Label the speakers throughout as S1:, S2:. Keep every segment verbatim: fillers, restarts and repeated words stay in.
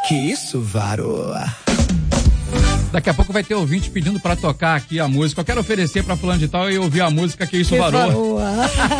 S1: Que isso, varoa?
S2: Daqui a pouco vai ter ouvinte pedindo pra tocar aqui a música. Eu quero oferecer pra fulano de tal e ouvir a música Que Isso, que Varoa. varoa.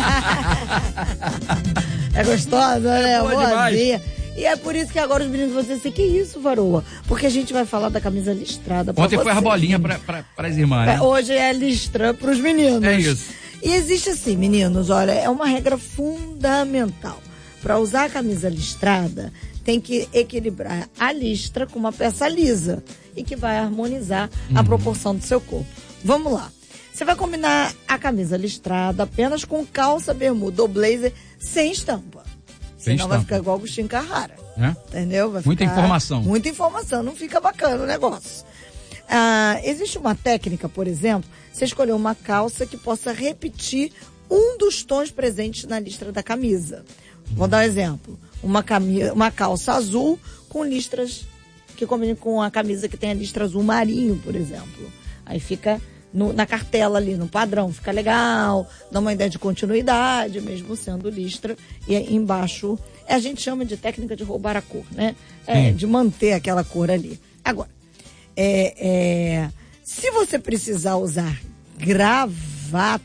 S3: É gostosa, né?
S2: É boa
S3: Boazinha. E é por isso que agora os meninos vão dizer assim, que isso, varoa? Porque a gente vai falar da camisa listrada pra
S2: Ontem
S3: você.
S2: foi a bolinha pra, pra, pras irmãs, né?
S3: Hoje é listra pros meninos.
S2: É isso.
S3: E existe assim, meninos, olha, é uma regra fundamental. Para usar a camisa listrada, tem que equilibrar a listra com uma peça lisa e que vai harmonizar uhum. a proporção do seu corpo. Vamos lá. Você vai combinar a camisa listrada apenas com calça, bermuda ou blazer sem estampa.
S2: Sem
S3: Senão
S2: estampa.
S3: vai ficar igual o Agostinho Carrara.
S2: É?
S3: Entendeu? Vai
S2: muita
S3: ficar...
S2: informação.
S3: Muita informação. Não fica bacana o negócio. Ah, existe uma técnica, por exemplo, você escolher uma calça que possa repetir um dos tons presentes na listra da camisa. Vou dar um exemplo. Uma, camisa, uma calça azul com listras que combinem com a camisa que tem a listra azul marinho, por exemplo. Aí fica no, na cartela ali, no padrão. Fica legal, dá uma ideia de continuidade, mesmo sendo listra. E aí embaixo, a gente chama de técnica de roubar a cor, né? É, de manter aquela cor ali. Agora, é, é, se você precisar usar gravata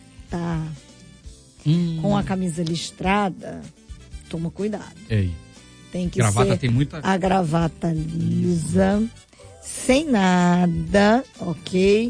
S3: hum. com a camisa listrada, toma cuidado.
S2: Ei.
S3: Tem que
S2: gravata
S3: ser
S2: tem muita...
S3: a gravata lisa, sem nada, ok?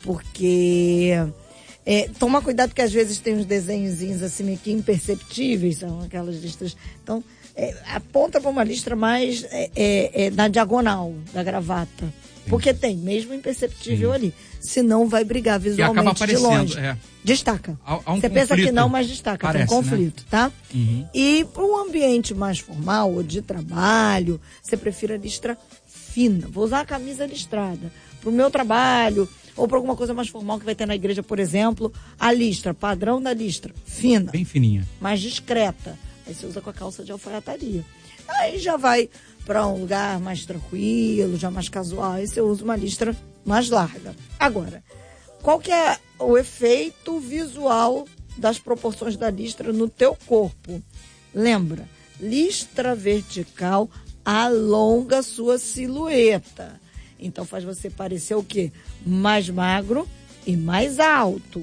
S3: Porque é, toma cuidado que às vezes tem uns desenhozinhos assim meio que imperceptíveis, são aquelas listras. Então, é, aponta para uma listra mais é, é, é, na diagonal da gravata. Porque tem, mesmo imperceptível Sim. ali. Senão vai brigar visualmente de longe. É. Destaca.
S2: Há, há um
S3: Você pensa que não, mas destaca.
S2: Parece,
S3: tem um conflito, né? Tá?
S2: Uhum.
S3: E para um ambiente mais formal ou de trabalho, você prefere a listra fina. Vou usar a camisa listrada. Para o meu trabalho, ou para alguma coisa mais formal que vai ter na igreja, por exemplo, a listra, padrão da listra, fina.
S2: Bem fininha.
S3: Mais discreta. Aí você usa com a calça de alfaiataria. Aí já vai para um lugar mais tranquilo, já mais casual, aí você usa uma listra mais larga. Agora, qual que é o efeito visual das proporções da listra no teu corpo? Lembra, listra vertical alonga sua silhueta. Então faz você parecer o quê? Mais magro e mais alto.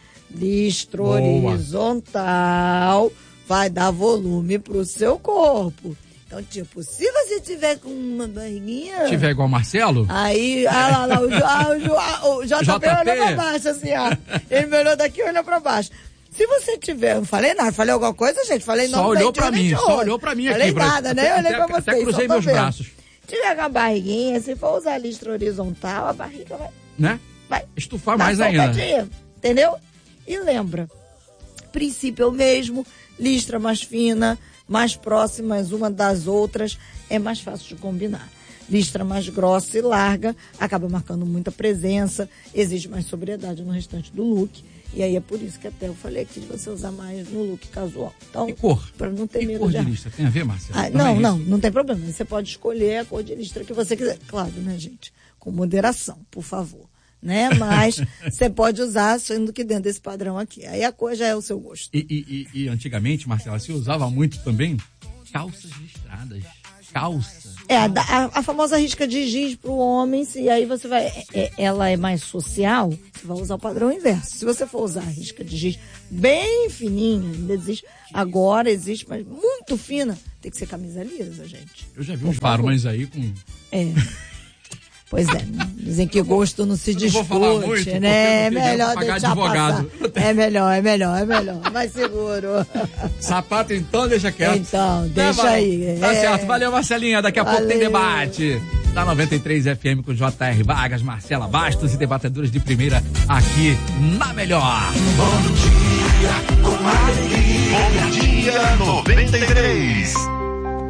S3: Listra
S2: Boa.
S3: horizontal vai dar volume pro seu corpo. Então, tipo, se você tiver com uma barriguinha...
S2: Tiver igual o Marcelo?
S3: Aí, ah lá, lá, o, ah, o, ah, o J P olhou pra baixo, assim, ó. Ele me olhou daqui e olhou pra baixo. Se você tiver... Não falei nada, falei alguma coisa, gente? Falei não.
S2: Só olhou pra mim, só olhou pra mim aqui.
S3: Falei nada, né? Eu olhei pra vocês.
S2: Até cruzei meus braços.
S3: Se tiver com a barriguinha, se for usar a listra horizontal, a barriga vai...
S2: Né?
S3: Vai
S2: estufar mais ainda.
S3: Entendeu? E lembra, princípio é o mesmo, listra mais fina, mais próximas uma das outras, é mais fácil de combinar. Listra mais grossa e larga, acaba marcando muita presença, exige mais sobriedade no restante do look. E aí é por isso que até eu falei aqui de você usar mais no look casual. Então,
S2: e cor?
S3: Para não ter
S2: e
S3: medo
S2: cor
S3: de...
S2: de listra? Tem a ver, Marcelo?
S3: Ah, não, não, não tem problema. Você pode escolher a cor de listra que você quiser. Claro, né, gente? Com moderação, por favor. Né? Mas você pode usar, sendo que dentro desse padrão aqui. Aí a cor já é o seu gosto.
S2: E, e, e, e antigamente, Marcela, se usava muito também calças listradas. Calça.
S3: É, a, a, a famosa risca de giz pro homem, e aí você vai... É, ela é mais social, você vai usar o padrão inverso. Se você for usar a risca de giz bem fininha, ainda existe... Agora existe, mas muito fina, tem que ser camisa lisa, gente.
S2: Eu já vi uns varões aí com...
S3: É... Pois é, dizem que gosto não se discute,
S2: não vou falar muito,
S3: né? É melhor
S2: pagar
S3: deixar
S2: advogado.
S3: passar. É melhor, é melhor, é melhor. Mais seguro.
S2: Sapato então, deixa quieto.
S3: Então, deixa
S2: é,
S3: aí.
S2: Tá
S3: é.
S2: certo, valeu Marcelinha, daqui a
S3: valeu.
S2: pouco tem debate. Da noventa e três F M com J R Vargas, Marcela Bastos e debatedores de primeira aqui na Melhor.
S4: Bom dia, com alegria. Bom dia noventa e três.